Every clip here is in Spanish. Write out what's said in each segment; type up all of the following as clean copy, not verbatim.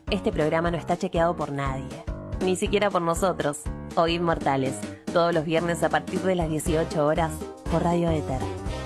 Este programa no está chequeado por nadie, ni siquiera por nosotros. Oíd Mortales, todos los viernes a partir de las 18 horas por Radio Éter.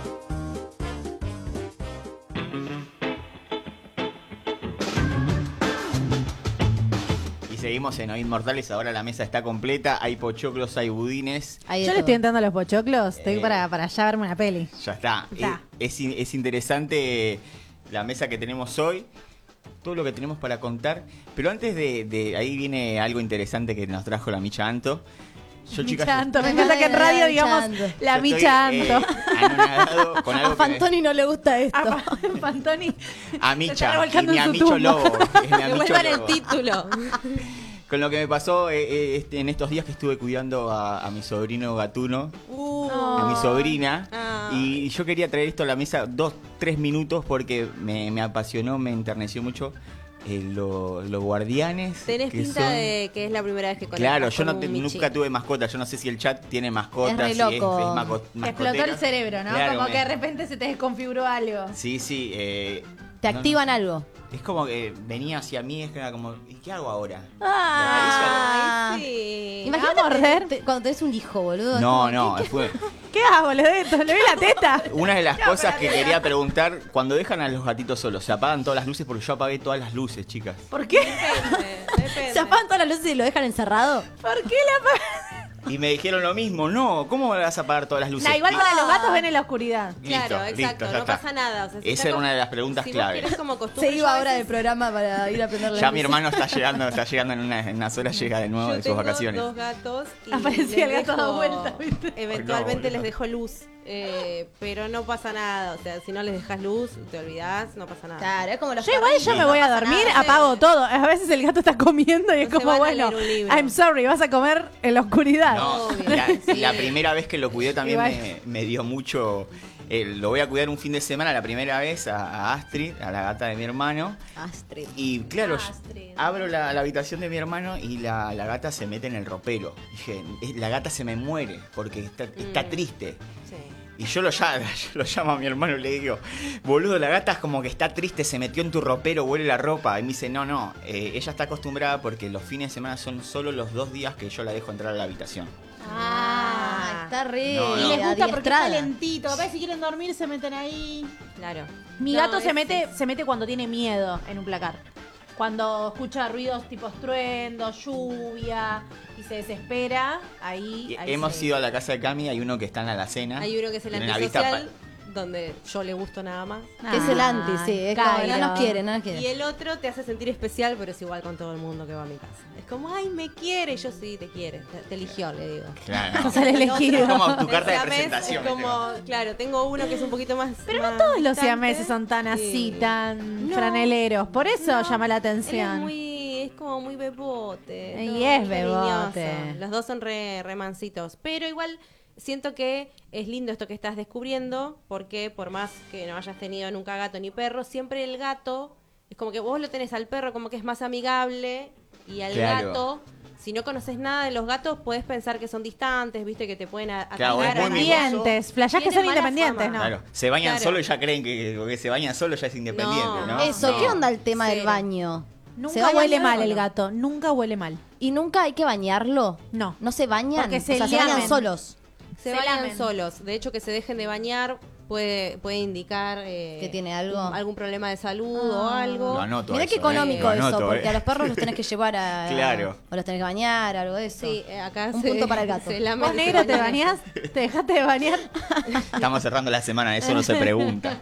Y seguimos en Oíd Mortales, ahora la mesa está completa, hay pochoclos, hay budines. Yo le estoy entrando a los pochoclos, estoy para ya verme una peli. Ya está. Es interesante la mesa que tenemos hoy, todo lo que tenemos para contar, pero antes de ahí viene algo interesante que nos trajo la Micha Anto. Yo, chicas, Micha Anto, me encanta que en radio digamos la Micha Anto. Anonadado con algo a Fantoni no le gusta esto. A Fantoni. A Micha, se está y mi revolcando en su amicho tumba. Lobo. Es mi amicho Devuelvan el Lobo. título. Con lo que me pasó en estos días que estuve cuidando a mi sobrino Gatuno, a mi sobrina, y yo quería traer esto a la mesa 2-3 minutos porque me apasionó, me enterneció mucho los guardianes. Tenés que pinta son... de que es la primera vez que conectas. Claro, yo con un nunca tuve mascota, yo no sé si el chat tiene mascotas, Es re si loco. es Te explotó el cerebro, ¿no? Claro, Como que de repente se te desconfiguró algo. Sí, Te activan algo. Es como que venía hacia mí, es que era como, ¿y qué hago ahora? Ay, sí. Imagínate a morder. Cuando tenés un hijo, boludo. No, fue ¿Qué hago? ¿Le doy la teta? una de las cosas que quería preguntar, cuando dejan a los gatitos solos, ¿se apagan todas las luces? Porque yo apagué todas las luces, chicas. ¿Por qué? ¿Se apagan todas las luces y lo dejan encerrado? ¿Por qué la Y me dijeron lo mismo, no, ¿cómo vas a apagar todas las luces? nah, igual para los gatos ven en la oscuridad. Claro, Listo, exacto, ya no está. pasa nada. O sea, si Esa está era con- una de las preguntas si clave. Vos querés como costumbre, Se yo iba a ahora veces- del programa para ir a aprender la Ya mi hermano está llegando en unas horas llega de nuevo Yo de sus tengo vacaciones. 2 gatos y Aparecía les el gato dado dejo- vuelta, ¿viste? Eventualmente No, les boludo. dejo luz, pero no pasa nada. O sea, si no les dejas luz, te olvidás, no pasa nada. Claro, es como los Yo igual perritos, me voy a no pasa dormir, nada. apago todo. A veces el gato está comiendo y es No se como, van a bueno, leer un libro. I'm sorry, vas a comer en la oscuridad. No, Obvio. la primera vez que lo cuidé también Igual. me dio mucho. Lo voy a cuidar un fin de semana, la primera vez a Astrid, a la gata de mi hermano. Astrid. Y claro, Astrid. abro la habitación de mi hermano y la gata se mete en el ropero. Dije, la gata se me muere porque está triste. Sí. Y yo lo llamo a mi hermano y le digo, boludo, la gata es como que está triste, se metió en tu ropero, huele la ropa. Y me dice, no, ella está acostumbrada porque los fines de semana son solo los 2 días que yo la dejo entrar a la habitación. Ah, está re No, no. Y les gusta porque está adiestrada. calentito. Capaz si quieren dormir se meten ahí. Claro. Mi No, gato se es- mete cuando tiene miedo en un placar. Cuando escucha ruidos tipo estruendo, lluvia y se desespera, ahí Hemos se- ido a la casa de Cami, hay uno que está en la alacena. Hay uno que es el Tiene la vista antisocial, donde yo le gusto nada más. Que es el anti, sí. Es como, Cairo. no nos quiere. Y el otro te hace sentir especial, pero es igual con todo el mundo que va a mi casa. Es como, ay, me quiere. Yo sí, te quiere. Te eligió, le digo. Claro. Sos el elegido. Es como tu carta de Siamés presentación. Es como, claro, tengo uno que es un poquito más. Pero más no todos los distante. siameses son tan así, Sí. tan No, franeleros. Por eso no, llama la Él atención. es como muy bebote. Y ¿no? es Muy bebote. cariñoso. Los dos son re mancitos. Pero igual siento que es lindo esto que estás descubriendo, porque por más que no hayas tenido nunca gato ni perro, siempre el gato es como que vos lo tenés al perro como que es más amigable, y al Claro. gato, si no conoces nada de los gatos, puedes pensar que son distantes, viste, que te pueden Claro, es atacar. muy Independientes, flashás que son Tienen mala independientes, fama. ¿no? Claro, se bañan Claro. solo y ya creen que se bañan solo ya es independiente, ¿no? Eso, No. ¿qué onda el tema del Cero. baño? ¿Se Nunca baña huele bien mal o el no? gato, nunca huele mal. ¿Y nunca hay que bañarlo? No. ¿No se bañan? Porque O sea, se lamen. bañan solos. Se Se bañan lamen. solos. De hecho, que se dejen de bañar puede indicar ¿Que tiene algo? algún problema de salud o algo. Lo anoto. Mirá eso, qué económico lo eso, anoto, porque a los perros los tenés que llevar a... Claro. O los tenés que bañar, algo de eso. Sí, acá Un punto para el gato. se lamen ¿Vos, y se negro, te bañan. bañás? ¿Te dejaste de bañar? Estamos cerrando la semana, eso no se pregunta.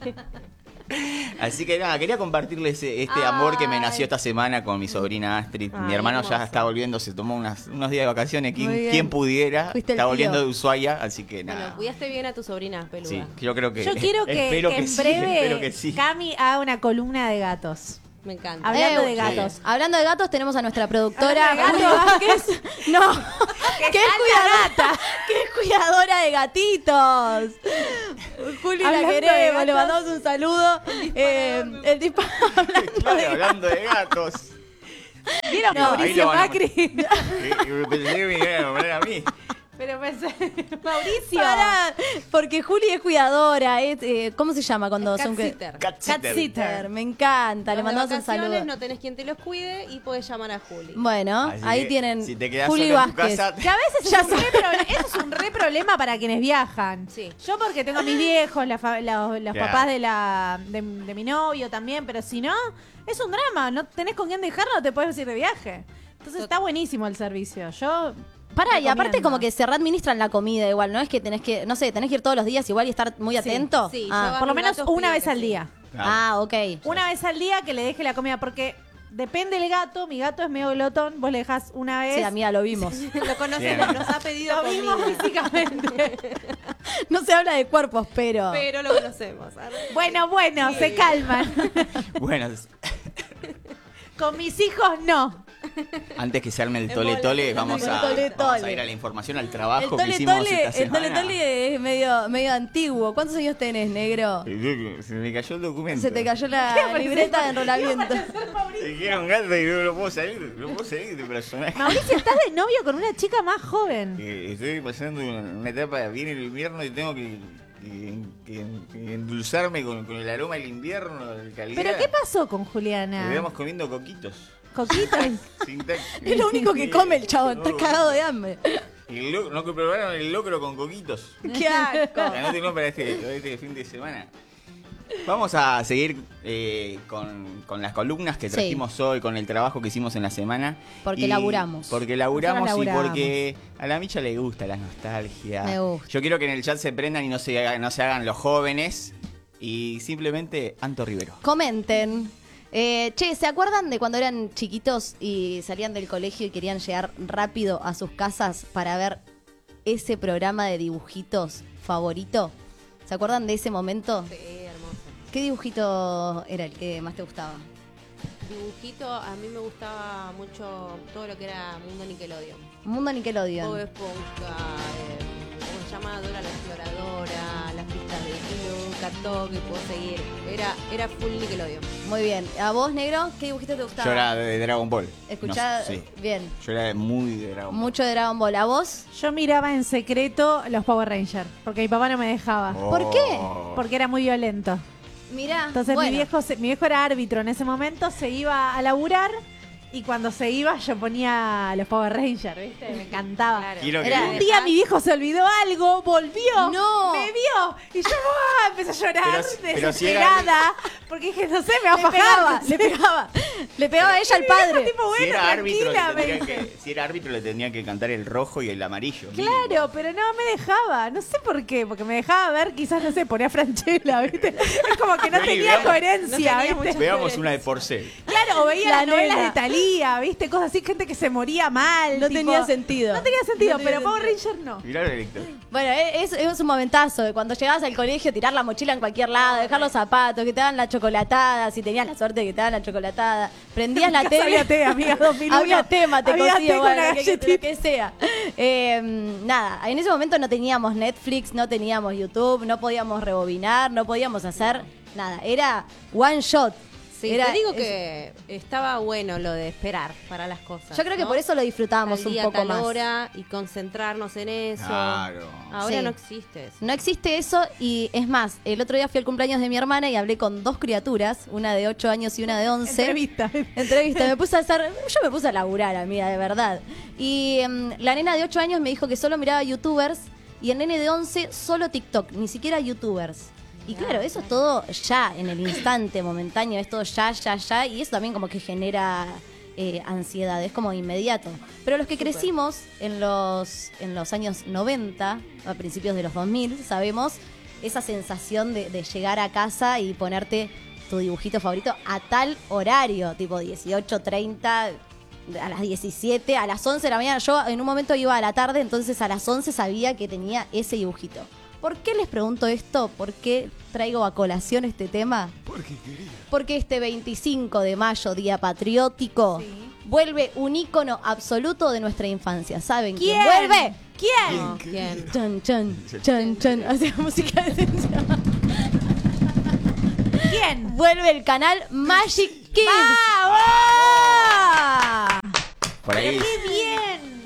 Así que nada, quería compartirles este amor que me nació esta semana con mi sobrina Astrid. Mi Ay, hermano ya hermoso. está volviendo, se tomó unos días de vacaciones. Muy bien. Quien pudiera, Fuiste el está volviendo tío. de Ushuaia, así que nada. Bueno, cuidaste bien a tu sobrina, peluda. Sí, yo creo que. Yo quiero que espero en sí, espero breve que sí. Cami haga una columna de gatos. Me encanta. Hablando de sí. gatos. Hablando de gatos, tenemos a nuestra productora Hablando de Juli gatos. Vázquez. No, que es cuidadora, que es cuidadora de gatitos. Juli, la Hablando de queremos, le gatos. mandamos un saludo. El disparo hablando Claro, de hablando de gatos. ¿Vieron No, Mauricio ahí lo van a- Macri? Pensé que me iban a poner a mí. Pero Mauricio. Pará, porque Juli es cuidadora. ¿Cómo se llama cuando Cat son sitter. Cat Cat sitter. sitter, me encanta. Le Los de mandamos un vacaciones saludo. no tenés quien te los cuide y podés llamar a Juli. Bueno, Así ahí que, tienen si te quedás Juli solo en tu Vázquez. casa, Que a veces eso es un re problema para quienes viajan. Sí. Yo porque tengo a mis viejos, los Claro. papás de mi novio también, pero si no, es un drama. No tenés con quién dejarlo, no te puedes ir de viaje. Entonces está buenísimo el servicio. Yo Pará, y aparte recomiendo. como que se readministran la comida igual, ¿no? Es que tenés que, no sé, tenés que ir todos los días igual y estar muy atento. sí, Ah. yo Por lo a mis menos gatos una pido vez que al sí. día. Claro. Ah, ok. Una vez al día que le deje la comida, porque depende del gato. Mi gato es medio glotón, vos le dejás una vez. Sí, amiga, lo vimos. Lo conocemos, Bien. nos ha pedido Lo vimos comida. físicamente. No se habla de cuerpos, pero... Pero lo conocemos. Bueno, se calman. Bueno, Con mis hijos no. antes que se arme el tole-tole, vamos a ir a la información, al trabajo que hicimos esta semana. el tole es medio antiguo. ¿Cuántos años tenés, negro? Se me cayó el documento. Se te cayó la libreta de enrolamiento. Te quiero un gato y no puedo salir, de personaje. Mauricio, estás de novio con una chica más joven. Estoy pasando una etapa, viene el invierno y tengo que endulzarme con el aroma del invierno, de calidad. ¿Pero qué pasó con Nos Juliana? quedamos comiendo coquitos. ¿Coquitos? Es lo único que come el chabón, está cagado de hambre. No que probaron el locro con coquitos. ¡Qué asco! Anótenlo para este fin de semana. Vamos a seguir con las columnas que Sí. trajimos hoy, con el trabajo que hicimos en la semana. Porque laburamos. Porque laburamos Nosotros y laburamos. porque a la Micha le gusta la nostalgia. Me gusta. Yo quiero que en el chat se prendan y no se hagan los jóvenes. Y simplemente Anto Rivero. Comenten. Che, ¿se acuerdan de cuando eran chiquitos y salían del colegio y querían llegar rápido a sus casas para ver ese programa de dibujitos favorito? ¿Se acuerdan de ese momento? Sí, hermoso. ¿Qué dibujito era el que más te gustaba? Dibujito, a mí me gustaba mucho todo lo que era Mundo Nickelodeon. Mundo Bob Nickelodeon. Esponja, ¿cómo se llama? Dora la Exploradora, las pistas de Kilo, Cató, que puedo seguir. Era full Nickelodeon. Muy bien. ¿A vos, negro? ¿Qué dibujito te gustaba? Yo era de Dragon Ball. Escuchá, No sé, sí. bien. Yo era muy de Dragon Ball. Mucho de Dragon Ball. ¿A vos? Yo miraba en secreto los Power Rangers, porque mi papá no me dejaba. ¿Por qué? Porque era muy violento. Mirá. Entonces bueno. mi viejo era árbitro en ese momento, se iba a laburar y cuando se iba yo ponía los Power Rangers, ¿viste? Me encantaba. Claro. Quiero que- Era- Un día mi viejo se olvidó algo, volvió, No. me vio y yo empecé a llorar Pero si era- desesperada porque dije, no sé, me va a Le fajar. pegaba, le pegaba. Le pegaba a ella al padre. Tipo, bueno, Si era árbitro, tranquila, le me tendría dice. si era árbitro le tenía que cantar el rojo y el amarillo. Claro, pero no me dejaba. No sé por qué, porque me dejaba ver, quizás, no sé, ponía Franchella, ¿viste? Es como que no Vení, tenía veamos. coherencia, No tenía ¿viste? mucha- Veamos una de Porcel. Claro, o veía La las novelas nena. de Thalía, ¿viste? Cosas así, gente que se moría mal. No tipo- tenía sentido. No tenía sentido, No tenía pero Power sentido. Ranger no. Mirá el Héctor. Bueno, es un momentazo de cuando llegabas al colegio, tirar la mochila en cualquier lado, dejar los zapatos, que te hagan la chocolatada, si tenías la suerte de que te hagan la chocolatada. Prendías la Casa tele. había té, amiga, 2001. Había té, mate Había cocido, té con bueno, la lo que galletita. sea. Nada, en ese momento no teníamos Netflix, no teníamos YouTube, no podíamos rebobinar, no podíamos hacer nada. Era one shot. Sí, Era- te digo que estaba bueno lo de esperar para las cosas. Yo creo que ¿no? por eso lo disfrutábamos Tal un día, poco tal más. hora y concentrarnos en eso. Claro. Ahora Sí. no existe eso. No existe eso y es más, el otro día fui al cumpleaños de mi hermana y hablé con dos criaturas, una de 8 años y una de 11. Entrevista. Entrevista, yo me puse a laburar, amiga, de verdad. Y la nena de 8 años me dijo que solo miraba youtubers y el nene de 11 solo TikTok, ni siquiera youtubers. Y claro, eso es todo ya, en el instante momentáneo, es todo ya, y eso también como que genera ansiedad, es como inmediato. Pero los que crecimos en los años 90, a principios de los 2000, sabemos esa sensación de llegar a casa y ponerte tu dibujito favorito a tal horario, tipo 18:30, a las 17, a las 11 de la mañana. Yo en un momento iba a la tarde, entonces a las 11 sabía que tenía ese dibujito. ¿Por qué les pregunto esto? ¿Por qué traigo a colación este tema? Porque este 25 de mayo, Día Patriótico, vuelve un ícono absoluto de nuestra infancia. ¿Saben quién vuelve? ¿Quién? ¿Quién? Chan, chan, chan, chan. Hacía música de tensión. ¿Quién? Vuelve el canal Magic Kids. ¡Vamos! Por ahí. ¡Qué bien!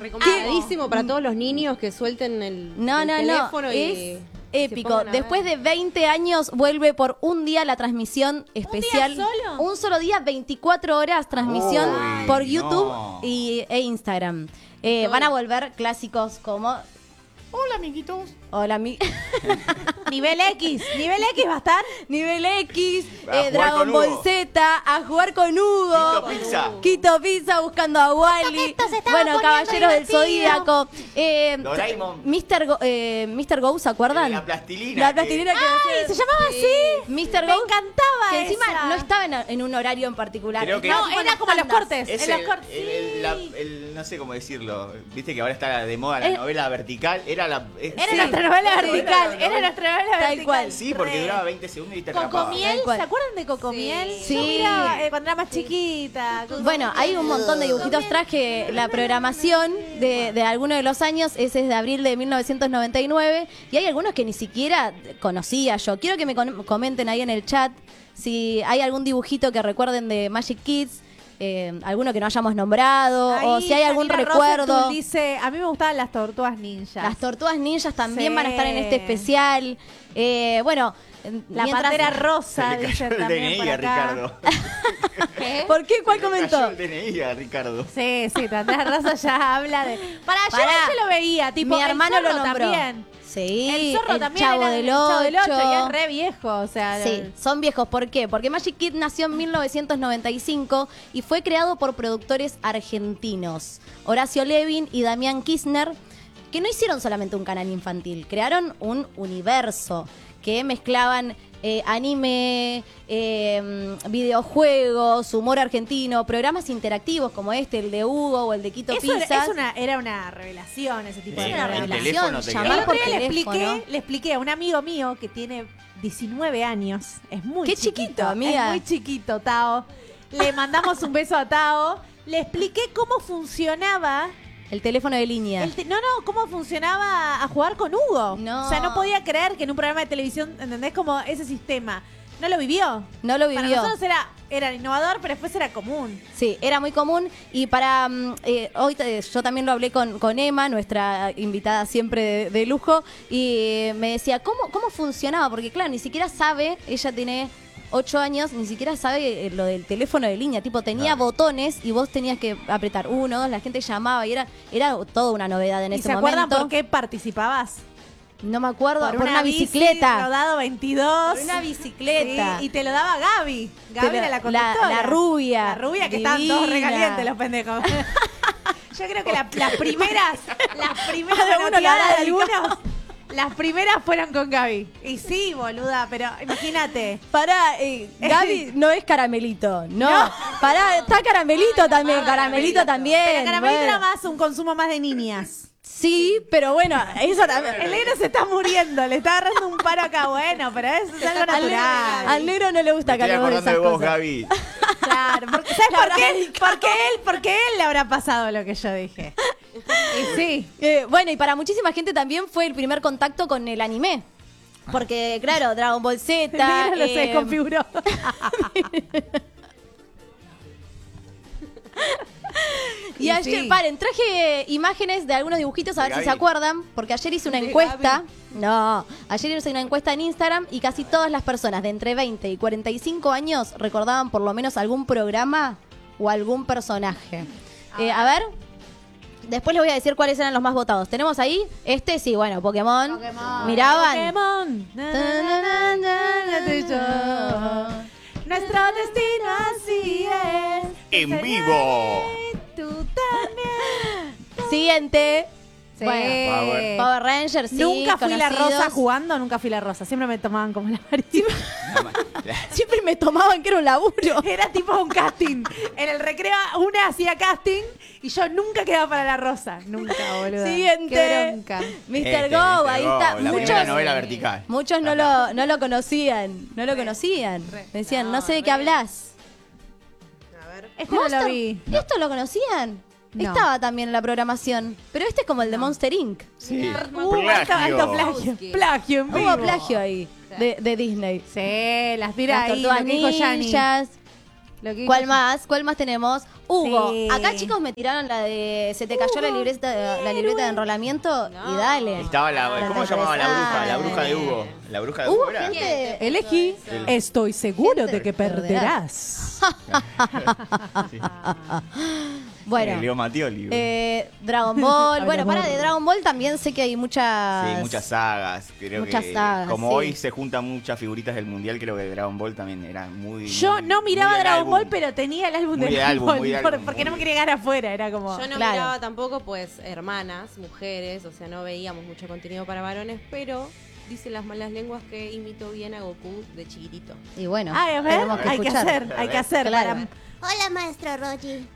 Recomendadísimo para todos los niños que suelten el teléfono es y épico. se pongan a ver. Después de 20 años vuelve por un día la transmisión especial. ¿Un día solo? Un solo día, 24 horas transmisión Uy, por YouTube no. e Instagram. Van a volver clásicos como... Hola, amiguitos. Hola, Nivel X va a estar. Nivel X, A jugar Dragon con Ball Hugo. Z, a jugar con Hugo. Quito Pizza. Quito Pizza buscando a Wally. Bueno, Caballeros del Zodíaco. Doraemon. Mr. Go, ¿se acuerdan? La plastilina. La plastilina que ¡Ay, se llamaba así! Mr. Me Go. encantaba Que encima esa. no estaba en un horario en particular. Creo que- Estaba No, tipo en era las como los tandas. cortes. Es En los cortes. no sé cómo decirlo. Viste que ahora está de moda la novela vertical. Era la. Era sí. nuestra novela Sí, vertical. era Era nuestra novela Tal vertical. cual. Sí, porque duraba 20 segundos y te atrapaba. Cocomiel, Tal cual. ¿se acuerdan de Cocomiel? Sí. Yo miraba, cuando era más chiquita. Bueno, hay un montón de dibujitos. Traje la programación de algunos de los años. Ese es de abril de 1999. Y hay algunos que ni siquiera conocía yo. Quiero que me comenten ahí en el chat si hay algún dibujito que recuerden de Magic Kids. Alguno que no hayamos nombrado. O si hay algún Janina recuerdo. Rosenthal dice, a mí me gustaban las tortugas ninjas. Las tortugas ninjas también Sí. van a estar en este especial. Bueno, La mientras- Pantera Se Rosa, le dicen cayó el también DNI por a acá. Ricardo. ¿Por qué? ¿Cuál Se le comentó? cayó el DNI a Ricardo. Sí, Pantera Rosa ya habla de... Para, yo Pará. ese lo veía, tipo Mi hermano el zorro lo nombró. también. Sí, El zorro también Chavo era del el Chavo del Ocho, y es Ocho. re viejo, o sea... Sí, son viejos. ¿Por qué? Porque Magic Kid nació en 1995 y fue creado por productores argentinos, Horacio Levin y Damián Kirchner, que no hicieron solamente un canal infantil, crearon un universo que mezclaban anime, videojuegos, humor argentino, programas interactivos como el de Hugo o el de Quito Eso Pizzas. era una revelación, ese tipo de Era una el programa. teléfono te llamar El graba. por otro día teléfono. le expliqué a un amigo mío que tiene 19 años. Es muy Qué chiquito. chiquito, amiga. Es muy chiquito, Tao. Le mandamos un beso a Tao. Le expliqué cómo funcionaba. El teléfono de línea. Cómo funcionaba a jugar con Hugo. No. O sea, no podía creer que en un programa de televisión, ¿entendés? Como ese sistema. No lo vivió. No lo Para vivió. nosotros era innovador, pero después era común. Sí, era muy común y para hoy yo también lo hablé con Emma, nuestra invitada siempre de lujo, y me decía, ¿cómo funcionaba? Porque claro, ni siquiera sabe, ella tiene 8 años, ni siquiera sabe lo del teléfono de línea, tipo tenía Claro. botones y vos tenías que apretar 1, 2, la gente llamaba y era toda una novedad en ¿Y ese se acuerdan momento. por qué participabas? No me acuerdo, por una bici, bicicleta. rodado 22. Por una bicicleta. Sí, y te lo daba Gaby. Gaby Te era la la- conductora. la rubia. La rubia que estaban todos Divina. recalientes los pendejos. Yo creo que las primeras Cada uno la manoteadas de dedicó. algunos, las primeras fueron con Gaby. Y sí, boluda, pero imagínate. Pará, Gaby no es Caramelito, no. Pará, está Caramelito también, Caramelito también. Pero Caramelito bueno. era más un consumo más de niñas. Sí, pero bueno, eso también. El negro se está muriendo, le está agarrando un paro acá, bueno, pero eso es algo Al negro, natural. al negro no le gusta Me que estoy hablemos de acordando de esas vos, cosas. Gaby. Claro, porque, ¿sabes por qué? Porque él le habrá pasado lo que yo dije. Y sí. Bueno, y para muchísima gente también fue el primer contacto con el anime. Porque, claro, Dragon Ball Z. El negro lo se desconfiguró. Y Y ayer, sí. paren, traje imágenes de algunos dibujitos a ver De si se Gaby. acuerdan, porque ayer hice una encuesta. No, ayer hice una encuesta en Instagram y casi todas las personas de entre 20 y 45 años recordaban por lo menos algún programa o algún personaje. A ver, después les voy a decir cuáles eran los más votados. ¿Tenemos ahí? Sí, bueno, Pokémon. Miraban. Pokémon. Na, na, na, na, na, tú y yo. Nuestro destino así es. En vivo. Tú también. Siguiente. Sí. Power. Power Rangers, sí. Nunca fui la conocidos. rosa jugando, nunca fui la rosa. Siempre me tomaban como la Marina. Siempre me tomaban que era un laburo. Era tipo un casting. En el recreo una hacía casting y yo nunca quedaba para la rosa. Nunca, boludo. Siguiente. Qué bronca. Mr. Go, ahí está. La primera novela vertical. Muchos no lo conocían. No lo conocían. Me decían, no sé de qué hablas. Este no lo vi. ¿Esto lo conocían? No. Estaba también en la programación. Pero este es como el de Monster Inc. Sí. Alto plagio. Plagio en vivo. Hubo plagio ahí de Disney. Sí, las tira Las ahí, tortugas lo que dijo Yanni. ninjas. Lo que dijo ¿Cuál Yanni. más? ¿Cuál más tenemos? Hugo, Sí. acá chicos me tiraron la de se te cayó la libreta de enrolamiento y dale. Estaba ¿cómo se llamaba la bruja? La bruja de Hugo. La bruja de Hugo era. Gente, Elegí, estoy seguro Gente, de que perderás. Sí. bueno, Leo Mattioli. Dragon Ball. Bueno, Dragon para Ball. de Dragon Ball también sé que hay muchas. Sí, muchas sagas. Creo Muchas que sagas, como sí. hoy se juntan muchas figuritas del mundial, creo que Dragon Ball también era muy. Yo no miraba muy del Dragon álbum. Ball, pero tenía el álbum Muy de de Dragon álbum, Ball, muy de álbum, porque no me muy- quería quedar afuera, era como... Yo no Claro. miraba tampoco, pues, hermanas, mujeres, o sea, no veíamos mucho contenido para varones, pero dicen las malas lenguas que imito bien a Goku de chiquitito. Y bueno, Ay, a ver, tenemos que hay que escuchar. hacer, hay que hacer. Claro. para- Hola, maestro Rogi.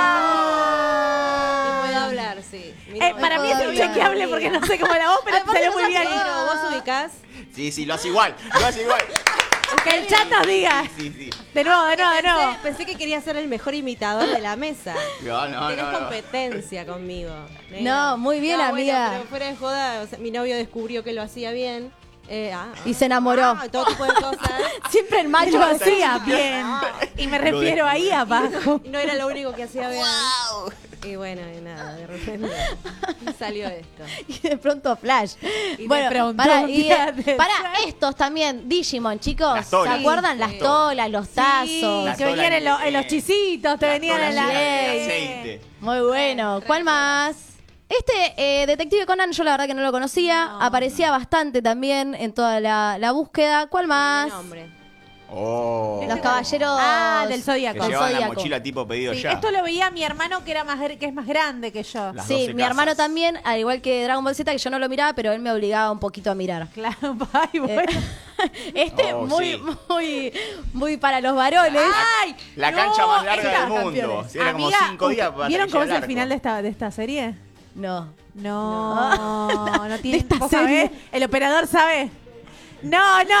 Y puedo hablar, sí. Mira, para mí es Todavía. inchequeable porque no sé cómo la voz, pero Ay, te salió porque muy no bien. sé Pero vos ubicás. Sí, lo hace igual. Lo hace igual. Que el chat nos diga. Sí. De nuevo, de nuevo, de nuevo. Pensé que quería ser el mejor imitador de la mesa. No. Tenés competencia conmigo. No, muy bien, bueno, amiga. pero fuera de joda, o sea, mi novio descubrió que lo hacía bien. Y se enamoró. Todo tipo de cosas. Siempre el macho Lo así. hacía bien. Y me refiero ahí abajo. Y no era lo único que hacía bien. Y bueno, y nada, de repente salió esto. Y de pronto flash. Y bueno, me preguntó para, un día de para ser. estos también, Digimon, chicos. Las ¿Se tolas. acuerdan? Sí, Las sí. tolas, los tazos. Las Que venían en los chisitos, te venían en la... de aceite. Muy bueno. ¿Cuál más? Detective Conan, yo la verdad que no lo conocía. Aparecía bastante también en toda la búsqueda. ¿Cuál más? Mi nombre. Oh. Los caballeros del Que Zodíaco. del llevaban la Zodíaco. mochila tipo pedido Sí, ya. esto lo veía mi hermano que es más grande que yo. Las Sí, 12 mi hermano casas. también, al igual que Dragon Ball Z, que yo no lo miraba, pero él me obligaba un poquito a mirar. Claro, ay, bueno. Oh, sí. muy para los varones. ¡Ay! La cancha más larga esta, del mundo. campeones. Sí, era como Amiga, 5 días para ¿vieron cómo es el arco. final de esta serie? No. No tiene esta ¿vos serie. sabés? El operador sabe. No.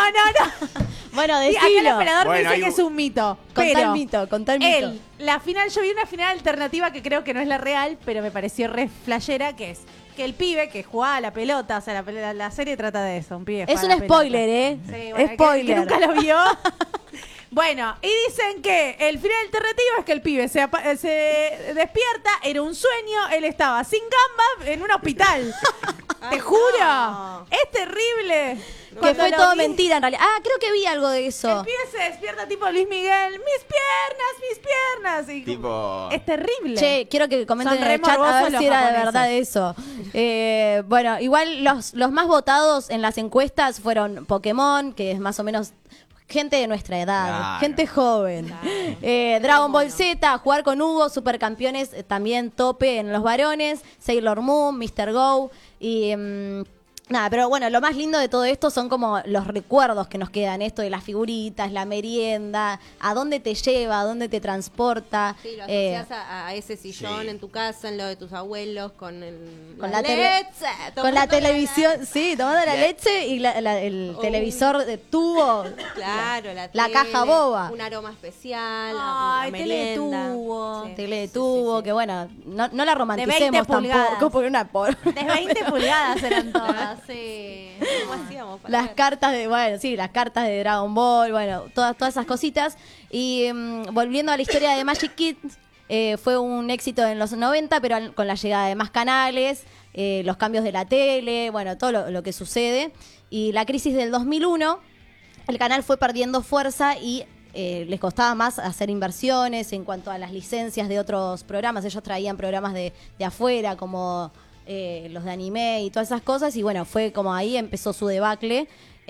Bueno, Sí, acá el decilo. operador Bueno, me dice hay que un- es un mito. Contá pero el mito, contá el mito. yo vi una final alternativa que creo que no es la real, pero me pareció re flashera, que es que el pibe que jugaba a la pelota, o sea, la serie trata de eso, un pibe que Es juega un a la pelota. spoiler, ¿eh? Sí, bueno, Spoiler. que nunca lo vio. Bueno, y dicen que el final alternativo es que el pibe se despierta, era un sueño, él estaba sin gamba en un hospital. Te Ay, juro, no. es terrible. Que Cuando fue lo todo vi, mentira en realidad. Ah, creo que vi algo de El eso. pibe se despierta tipo Luis Miguel, mis piernas. Y Tipo- es terrible. Che, quiero que comenten Son en re el chat a morbosos ver los si era de japoneses. verdad eso. Bueno, igual los más votados en las encuestas fueron Pokémon, que es más o menos gente de nuestra edad, Claro. gente joven. Dragon Ball Z, jugar con Hugo, supercampeones también tope en los varones, Sailor Moon, Mr. Go y... nada, pero bueno, lo más lindo de todo esto son como los recuerdos que nos quedan, esto de las figuritas, la merienda, a dónde te lleva, a dónde te transporta. Sí, lo Eh, asociás a ese sillón Sí. en tu casa, en lo de tus abuelos, con Con la la tele- leche, con la tomando televisión, sí, tomando la Ya. leche y el Oh. televisor de tubo. Claro, La tele, caja boba. Un aroma especial, Ay, la merienda. teletubo. Sí, Tele de sí, tubo, sí, sí. que bueno, no la romanticemos 20 pulgadas. tampoco, porque una por... De 20 pulgadas eran todas, sí. ¿Cómo hacíamos para Las ver? cartas de, bueno, sí, las cartas de Dragon Ball, bueno, todas esas cositas. Y volviendo a la historia de Magic Kids, fue un éxito en los 90, pero con la llegada de más canales, los cambios de la tele, bueno, todo lo que sucede. Y la crisis del 2001, el canal fue perdiendo fuerza y les costaba más hacer inversiones en cuanto a las licencias de otros programas. Ellos traían programas de afuera, como los de anime y todas esas cosas. Y bueno, fue como ahí empezó su debacle.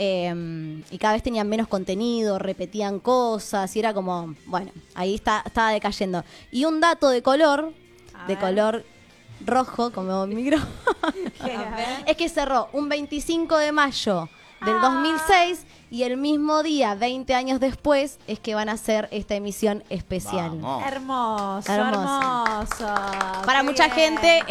Y cada vez tenían menos contenido, repetían cosas y era como, bueno, ahí estaba decayendo. Y un dato de color, A de ver. color rojo, como mi micro, es que cerró un 25 de mayo del 2006 y el mismo día, 20 años después, es que van a hacer esta emisión especial. Vamos. Hermoso, Hermoso. hermoso. Para Qué mucha bien. gente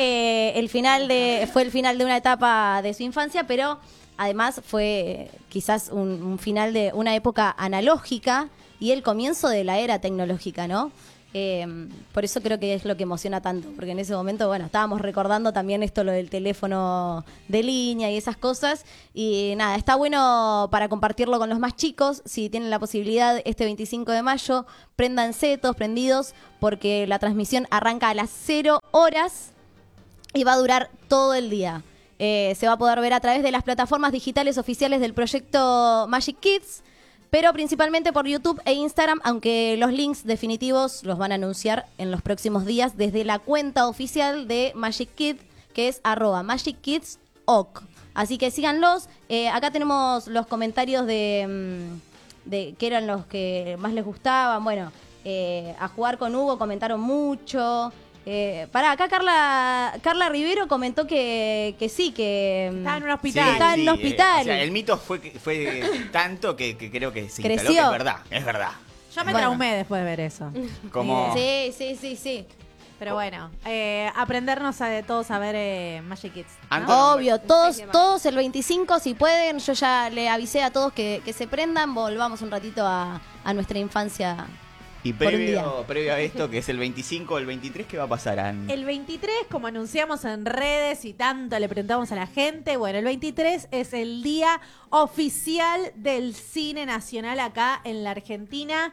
fue el final de una etapa de su infancia, pero además fue quizás un final de una época analógica y el comienzo de la era tecnológica, ¿no? Por eso creo que es lo que emociona tanto, porque en ese momento, bueno, estábamos recordando también esto, lo del teléfono de línea y esas cosas, y nada, está bueno para compartirlo con los más chicos, si tienen la posibilidad este 25 de mayo, préndanse todos prendidos, porque la transmisión arranca a las 0 horas y va a durar todo el día. Se va a poder ver a través de las plataformas digitales oficiales del proyecto Magic Kids, pero principalmente por YouTube e Instagram, aunque los links definitivos los van a anunciar en los próximos días desde la cuenta oficial de Magic Kids, que es @MagicKidsOc. Así que síganlos. Acá tenemos los comentarios de qué eran los que más les gustaban. Bueno, a jugar con Hugo comentaron mucho. Acá Carla Rivero comentó que sí, que estaba en un hospital. Estaba en un hospital. O sea, el mito fue tanto que creo que se instaló, Creció. que es verdad. Yo me traumé después de ver eso. Como... Sí. Pero bueno, aprendernos todos a ver Magic Kids, ¿no? Antes- Obvio, todos el 25, si pueden, yo ya le avisé a todos que se prendan, volvamos un ratito a nuestra infancia. Y por un día. previo a esto, que es el 25 o el 23, ¿qué va a pasar, Ann? El 23, como anunciamos en redes y tanto le preguntamos a la gente, bueno, el 23 es el día oficial del cine nacional acá en la Argentina.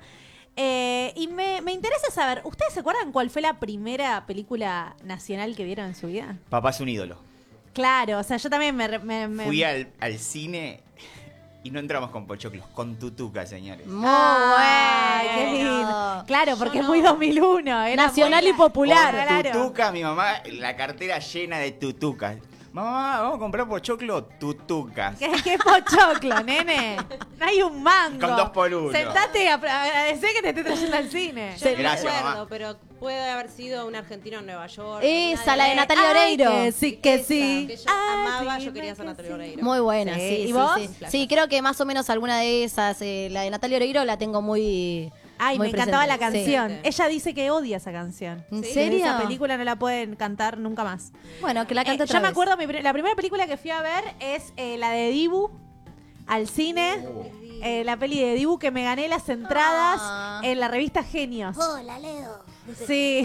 Y me interesa saber, ¿ustedes se acuerdan cuál fue la primera película nacional que vieron en su vida? Papá es un ídolo. Claro, o sea, yo también me Fui al cine y no entramos con pochoclos, con tutuca, señores. Muy Ay, qué bueno. lindo. Claro, porque Yo es muy no. 2001. Era Nacional muy- y popular. Con Claro. tutuca, mi mamá, la cartera llena de tutucas. Mamá, vamos a comprar pochoclo, tutucas. ¿Qué pochoclo, nene? No hay un mango. Con 2 por 1. Sentate a agradecer que te esté trayendo al cine. Yo no Gracias, recuerdo, mamá. pero puede haber sido un argentino en Nueva York. Esa, alguna la de Natalia Oreiro. Que sí, que sí. Que yo amaba, yo quería ser Natalia Oreiro. Muy buena, Sí. sí. ¿Y sí, vos? Sí. Sí, creo que más o menos alguna de esas. La de Natalia Oreiro la tengo muy. Ay, muy me encantaba la presente. canción. Sí. Ella dice que odia esa canción. ¿En Que serio? Esa película no la pueden cantar nunca más. Bueno, que la cante otra Yo me vez. acuerdo, la primera película que fui a ver es la de Dibu al cine. La peli de Dibu que me gané las entradas Ah. en la revista Genios. Hola, Leo. Sí.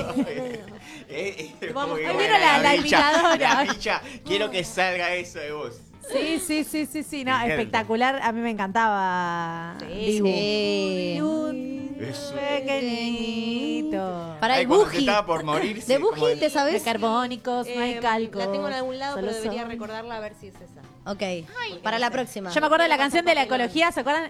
Vamos, ahí vino la imitadora. La bicha, quiero que salga eso de vos. Sí. No, Ejemplo. espectacular. A mí me encantaba Dibu. Sí. Un Eso. pequeñito. Para Ay, el cuando se Buji. estaba por morirse. De como Buji, el- ¿te De sabes? carbónicos, no hay cálculos. La tengo en algún lado, solo pero debería son- recordarla a ver si es esa. Ok, para la próxima. Yo me acuerdo de la canción de la ecología, ¿se acuerdan?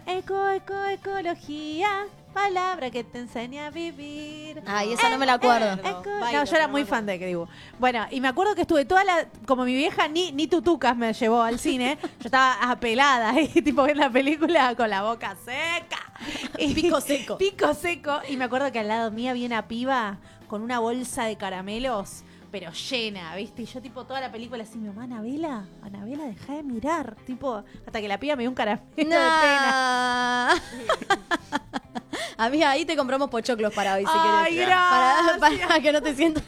Ecología, palabra que te enseña a vivir. Ay, esa no me la acuerdo. No, Bailo, yo era no muy me fan de que digo. Bueno, y me acuerdo que estuve como mi vieja ni tutucas me llevó al cine, yo estaba apelada ahí, tipo viendo la película con la boca seca. Y, Pico seco. Pico seco. Y me acuerdo que al lado mía había una piba con una bolsa de caramelos, pero llena, ¿viste? Y yo tipo toda la película así, mi mamá, Anabela, deja de mirar. Tipo, hasta que la piba me dio un caramelo de pena. No. Amiga, ahí te compramos pochoclos para hoy, si Ay, querés. gracias. Para que no te sientas.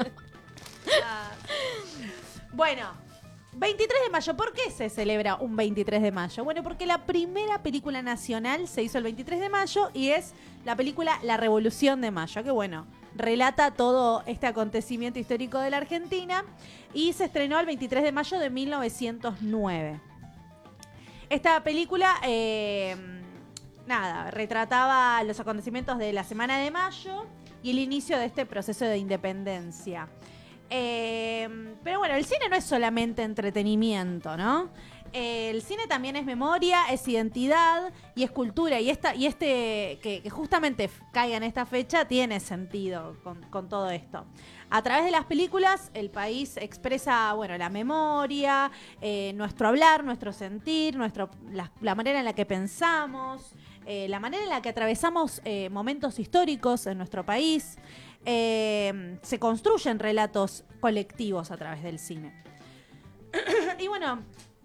Bueno, 23 de mayo, ¿por qué se celebra un 23 de mayo? Bueno, porque la primera película nacional se hizo el 23 de mayo y es la película La Revolución de Mayo, que bueno, relata todo este acontecimiento histórico de la Argentina y se estrenó el 23 de mayo de 1909. Esta película, retrataba los acontecimientos de la Semana de Mayo y el inicio de este proceso de independencia. Pero bueno, el cine no es solamente entretenimiento, ¿no? El cine también es memoria, es identidad y es cultura. Y que justamente caiga en esta fecha tiene sentido con todo esto. A través de las películas, el país expresa, bueno, la memoria, nuestro hablar, nuestro sentir, la manera en la que pensamos, la manera en la que atravesamos momentos históricos en nuestro país. Se construyen relatos colectivos a través del cine. Y bueno,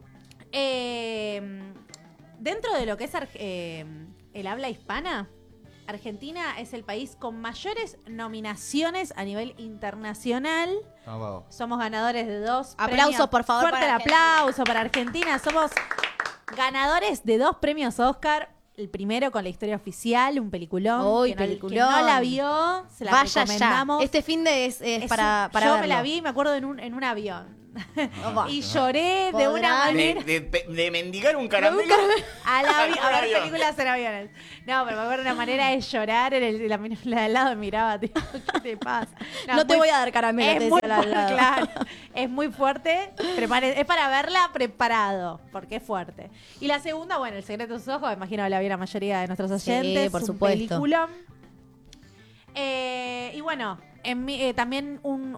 dentro de lo que es el habla hispana, Argentina es el país con mayores nominaciones a nivel internacional. Vamos. Somos ganadores de 2 Aplausos, premios. por favor, Fuerte para el aplauso para Argentina. Somos ganadores de 2 premios Oscar. el primero con la historia oficial, un peliculón. Uy, que no, peliculón. que no la vio, se la Vaya recomendamos. ya. Este fin de es para Yo verlo. me la vi, me acuerdo, en un avión. Opa. Y lloré de una ¿Podrán? manera. De mendigar un caramelo. A ver avión. películas en aviones. No, pero me acuerdo una manera de llorar. La de al lado me miraba, tío, ¿qué te pasa? No te voy a dar caramelo, te Es muy decía la al lado. claro, es muy fuerte. Es para verla preparado, porque es fuerte. Y la segunda, bueno, El secreto de sus ojos, imagino que la vio la mayoría de nuestros Sí, oyentes. por un supuesto. peliculón. Y bueno, también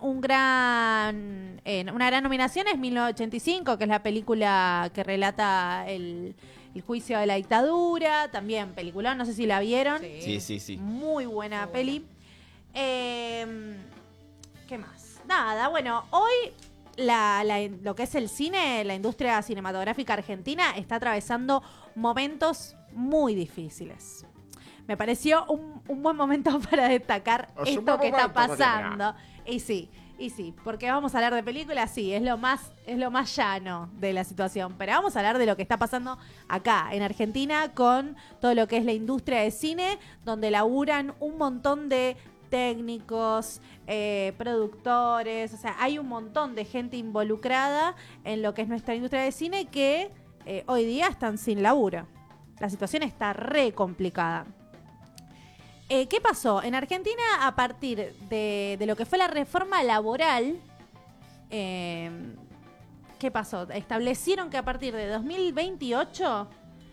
una gran nominación es 1985, que es la película que relata el juicio de la dictadura. También peliculón, no sé si la vieron. Sí. Muy buena peli. ¿Qué más? Nada, bueno, hoy lo que es el cine, la industria cinematográfica argentina está atravesando momentos muy difíciles. Me pareció un buen momento para destacar esto que está pasando. Y sí, porque vamos a hablar de películas, sí, es lo más llano de la situación. Pero vamos a hablar de lo que está pasando acá, en Argentina, con todo lo que es la industria de cine, donde laburan un montón de técnicos, productores, o sea, hay un montón de gente involucrada en lo que es nuestra industria de cine que hoy día están sin laburo. La situación está re complicada. ¿Qué pasó? En Argentina, a partir de lo que fue la reforma laboral, ¿qué pasó? Establecieron que a partir de 2028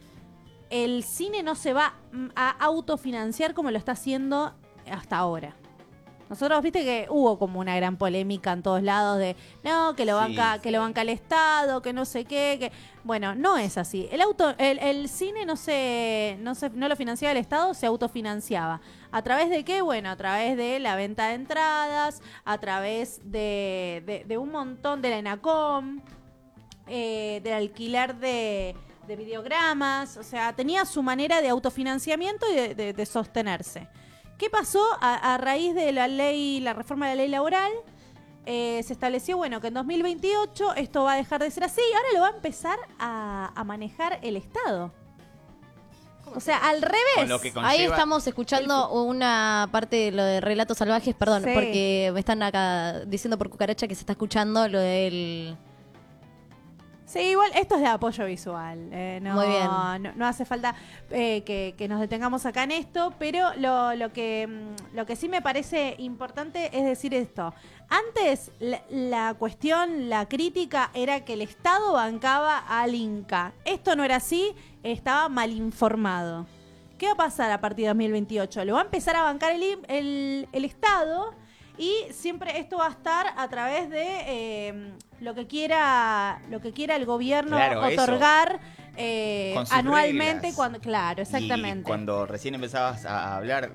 el cine no se va a autofinanciar como lo está haciendo hasta ahora. Nosotros, viste que hubo como una gran polémica en todos lados de no, que lo banca el Estado, que no sé qué, que bueno, no es así. El cine no lo financiaba el Estado, se autofinanciaba. ¿A través de qué? Bueno, a través de la venta de entradas, a través de un montón de la ENACOM, del alquiler de videogramas, o sea, tenía su manera de autofinanciamiento y de sostenerse. ¿Qué pasó? A raíz de la reforma de la ley laboral, se estableció, bueno, que en 2028 esto va a dejar de ser así y ahora lo va a empezar a manejar el Estado. O sea, al revés. Con lo que Ahí conlleva- estamos escuchando una parte de lo de Relatos Salvajes, perdón, Sí. porque me están acá diciendo por cucaracha que se está escuchando lo del... Sí, igual esto es de apoyo visual. No, Muy bien. No hace falta que nos detengamos acá en esto, pero lo que sí me parece importante es decir esto. Antes la cuestión, la crítica era que el Estado bancaba al Inca. Esto no era así, estaba mal informado. ¿Qué va a pasar a partir de 2028? Lo va a empezar a bancar el Estado. Y siempre esto va a estar a través de lo que quiera el gobierno otorgar Con sus anualmente. reglas. Claro, exactamente. Y cuando recién empezabas a hablar,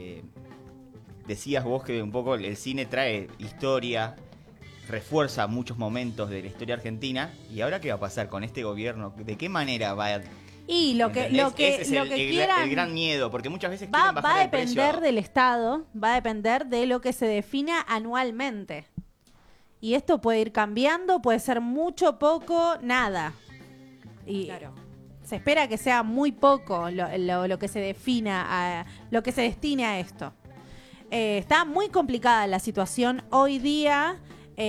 decías vos que un poco el cine trae historia, refuerza muchos momentos de la historia argentina. ¿Y ahora qué va a pasar con este gobierno? ¿De qué manera va a...? Y lo que Ese es quieran el gran miedo, porque muchas veces va quieren bajar a el precio. depender del Estado, va a depender de lo que se defina anualmente. Y esto puede ir cambiando, puede ser mucho, poco, nada. Y Claro. se espera que sea muy poco lo que se defina, lo que se destine a esto. Está muy complicada la situación hoy día.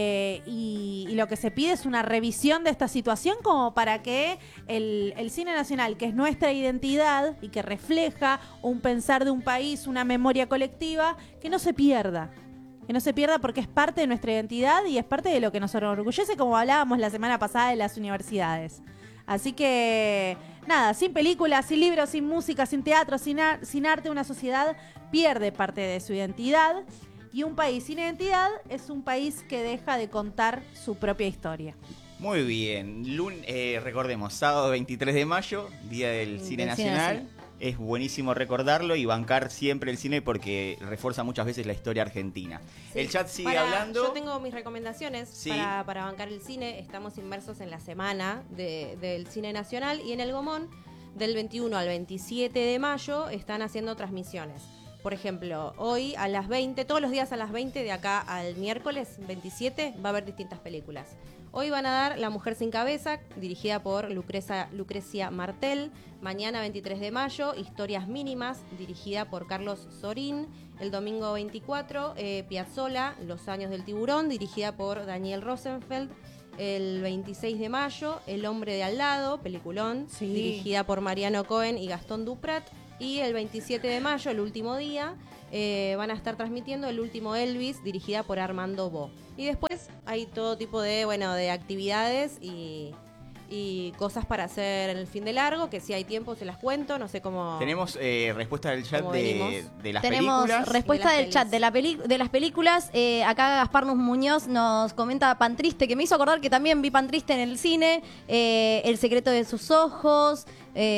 Y lo que se pide es una revisión de esta situación como para que el cine nacional, que es nuestra identidad y que refleja un pensar de un país, una memoria colectiva, que no se pierda. Que no se pierda porque es parte de nuestra identidad y es parte de lo que nos enorgullece, como hablábamos la semana pasada de las universidades. Así que, nada, sin películas, sin libros, sin música, sin teatro, sin arte, una sociedad pierde parte de su identidad. Y un país sin identidad es un país que deja de contar su propia historia. Muy bien. Recordemos, sábado 23 de mayo, Día del Cine Del Cine Nacional. Nacional. Es buenísimo recordarlo y bancar siempre el cine porque refuerza muchas veces la historia argentina. Sí. El chat sigue Yo hablando. tengo mis recomendaciones Sí. para bancar el cine. Estamos inmersos en la semana del cine nacional y en el Gomón del 21 al 27 de mayo están haciendo transmisiones. por ejemplo, hoy a las 20, todos los días a las 20, de acá al miércoles 27, va a haber distintas películas. Hoy van a dar La Mujer Sin Cabeza, dirigida por Lucrecia Martel. Mañana, 23 de mayo, Historias Mínimas, dirigida por Carlos Sorín. El domingo 24, Piazzolla, Los Años del Tiburón, dirigida por Daniel Rosenfeld. El 26 de mayo, El Hombre de Al Lado, peliculón, dirigida por Mariano Cohen y Gastón Duprat. Y el 27 de mayo, el último día, van a estar transmitiendo El Último Elvis, dirigida por Armando Bo. Y después hay todo tipo de actividades y cosas para hacer en el fin de largo, que si hay tiempo se las cuento, no sé cómo... Tenemos respuesta del chat de las Tenemos películas. respuesta del chat de las películas. Acá Gaspar Muñoz nos comenta Pan Triste, que me hizo acordar que también vi Pan Triste en el cine. El secreto de sus ojos.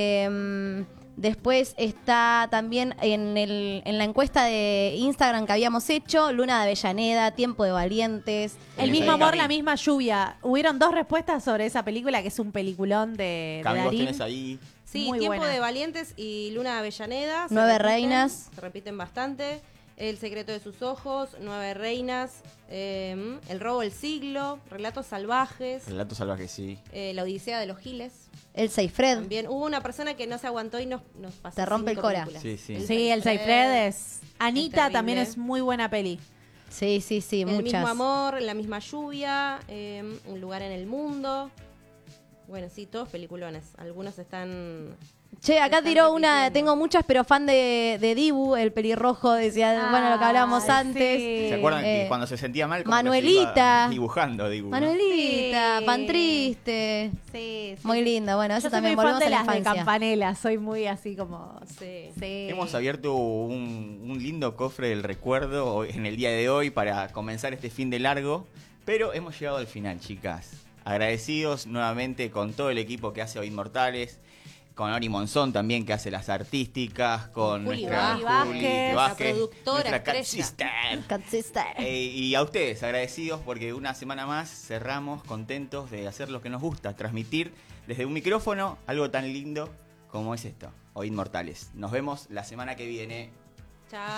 Después está también en la encuesta de Instagram que habíamos hecho, Luna de Avellaneda, Tiempo de Valientes. El mismo amor, la misma lluvia. Hubieron 2 respuestas sobre esa película, que es un peliculón de Camilo, Darín. tenés ahí. Sí, Muy Tiempo buena. de Valientes y Luna de Avellaneda. Nueve Reinas. Se repiten bastante. El secreto de sus ojos, 9 reinas, El robo del siglo, Relatos salvajes, Relatos salvajes, sí. La odisea de los giles. El Seifred. También hubo una persona que no se aguantó y nos pasó. Te rompe el 5 cora. películas. Sí, sí. Sí, el Seifred es... Anita terrible. también es muy buena peli. Sí, El muchas. mismo amor, La misma lluvia, Un lugar en el mundo. Bueno, sí, todos peliculones. Algunos están... Che, acá están tiró una, repitiendo. tengo muchas, pero fan de Dibu, el pelirrojo, decía, bueno, lo que hablábamos Ay, antes. sí. ¿Se acuerdan que cuando se sentía mal? como que se Manuelita. iba dibujando, digo. Manuelita, Sí. Pan Triste. Sí, sí. Muy linda, bueno, eso Yo soy también muy fan volvemos de a la las de infancia. Campanella, soy muy así como... Sí. Sí. Hemos abierto un lindo cofre del recuerdo en el día de hoy para comenzar este fin de largo, pero hemos llegado al final, chicas. Agradecidos nuevamente con todo el equipo que hace Hoy Inmortales, con Ori Monzón también, que hace las artísticas, con Juli nuestra Vázquez, Juli la Vázquez, productora nuestra cat estrella. sister. Cat Sister. Y a ustedes, agradecidos porque una semana más cerramos contentos de hacer lo que nos gusta, transmitir desde un micrófono algo tan lindo como es esto, Hoy Inmortales. Nos vemos la semana que viene. Chao.